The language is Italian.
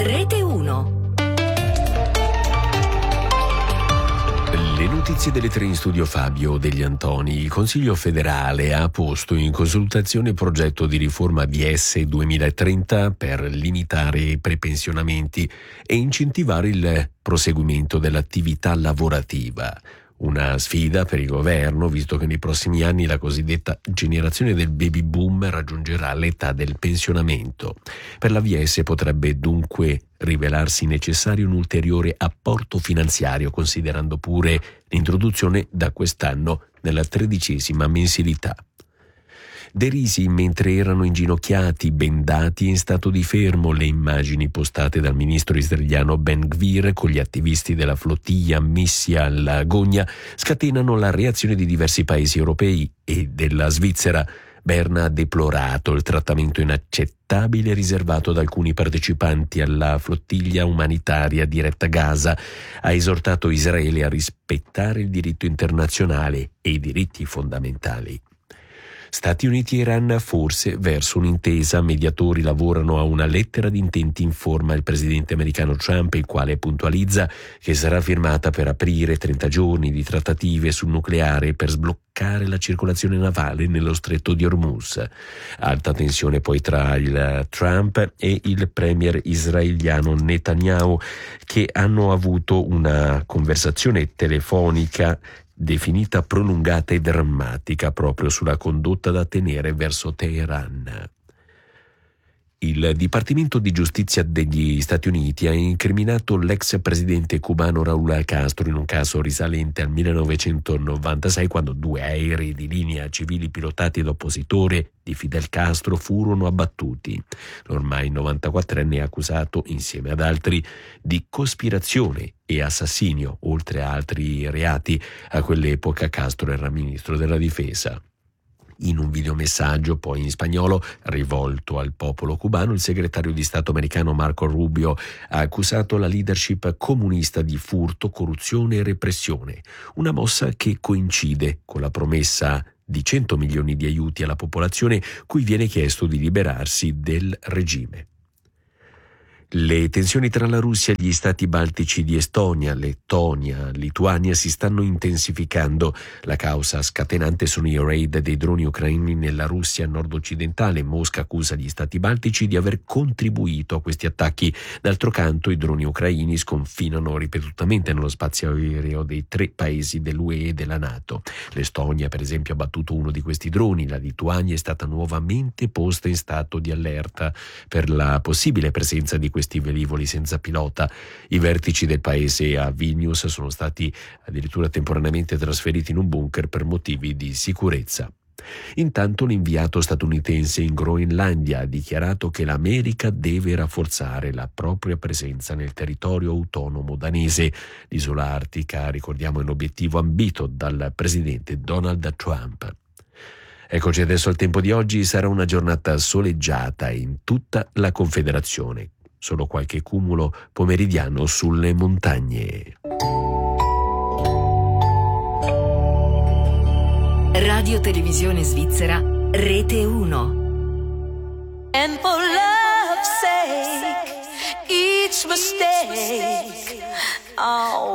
Rete 1. Le notizie delle 3 in studio Fabio Degli Antoni. Il Consiglio federale ha posto in consultazione il progetto di riforma VS 2030 per limitare i prepensionamenti e incentivare il proseguimento dell'attività lavorativa. Una sfida per il governo, visto che nei prossimi anni la cosiddetta generazione del baby boom raggiungerà l'età del pensionamento. Per la VS potrebbe dunque rivelarsi necessario un ulteriore apporto finanziario, considerando pure l'introduzione da quest'anno della 13ª mensilità. Derisi mentre erano inginocchiati, bendati in stato di fermo, le immagini postate dal ministro israeliano Ben Gvir con gli attivisti della flottiglia messi alla gogna scatenano la reazione di diversi paesi europei e della Svizzera. Berna ha deplorato il trattamento inaccettabile riservato ad alcuni partecipanti alla flottiglia umanitaria diretta a Gaza, ha esortato Israele a rispettare il diritto internazionale e i diritti fondamentali. Stati Uniti e Iran forse verso un'intesa. Mediatori lavorano a una lettera di intenti, informa il presidente americano Trump, il quale puntualizza che sarà firmata per aprire 30 giorni di trattative sul nucleare per sbloccare la circolazione navale nello stretto di Hormuz. Alta tensione poi tra il Trump e il premier israeliano Netanyahu, che hanno avuto una conversazione telefonica definita prolungata e drammatica proprio sulla condotta da tenere verso Teheran. Il Dipartimento di Giustizia degli Stati Uniti ha incriminato l'ex presidente cubano Raúl Castro in un caso risalente al 1996, quando 2 aerei di linea civili pilotati da oppositore di Fidel Castro furono abbattuti. L'ormai 94enne è accusato, insieme ad altri, di cospirazione e assassinio, oltre a altri reati. A quell'epoca Castro era ministro della difesa. In un videomessaggio, poi in spagnolo, rivolto al popolo cubano, il segretario di Stato americano Marco Rubio ha accusato la leadership comunista di furto, corruzione e repressione, una mossa che coincide con la promessa di 100 milioni di aiuti alla popolazione cui viene chiesto di liberarsi del regime. Le tensioni tra la Russia e gli stati baltici di Estonia, Lettonia, Lituania si stanno intensificando. La causa scatenante sono i raid dei droni ucraini nella Russia nord-occidentale. Mosca accusa gli stati baltici di aver contribuito a questi attacchi. D'altro canto, i droni ucraini sconfinano ripetutamente nello spazio aereo dei 3 paesi dell'UE e della NATO. L'Estonia, per esempio, ha battuto uno di questi droni. La Lituania è stata nuovamente posta in stato di allerta per la possibile presenza di questi velivoli senza pilota. I vertici del paese a Vilnius sono stati addirittura temporaneamente trasferiti in un bunker per motivi di sicurezza. Intanto l'inviato statunitense in Groenlandia ha dichiarato che l'America deve rafforzare la propria presenza nel territorio autonomo danese. L'isola artica, ricordiamo, è un obiettivo ambito dal presidente Donald Trump. Eccoci adesso al tempo di oggi. Sarà una giornata soleggiata in tutta la Confederazione. Solo qualche cumulo pomeridiano sulle montagne. Radio Televisione Svizzera, Rete 1. And for love's sake, each mistake, oh.